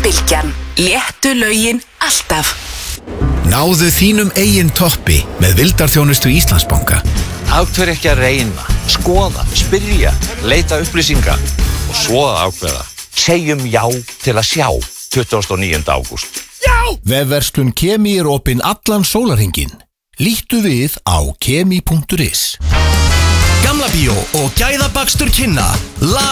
Bylgjan. Léttu lögin alltaf. Náðu þínum eigin toppi með vildarþjónustu Íslandsbanka. Af hverju ekki að reyna, skoða, spyrja, leita upplýsinga og svo að ákveða. Segjum já til að sjá 29. ágúst. Vefverslun Kemi opin allan sólarhringinn. Líttu við á kemi.is. Gamla bíó og gæðabakstur kynna.